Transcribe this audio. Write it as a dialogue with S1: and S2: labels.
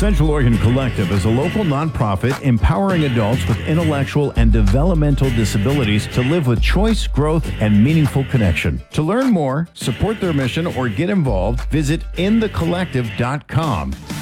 S1: Central Oregon Collective is a local nonprofit empowering adults with intellectual and developmental disabilities to live with choice, growth, and meaningful connection. To learn more, support their mission, or get involved, visit inthecollective.com.